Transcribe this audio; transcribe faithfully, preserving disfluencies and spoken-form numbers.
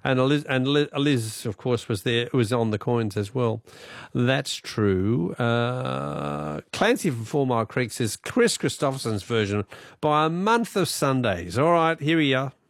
And Liz, and Liz, of course, was there, was on the coins as well. That's true. Uh, Clancy from Four Mile Creek says Chris Christopherson's version by a month of Sundays. All right, here we are.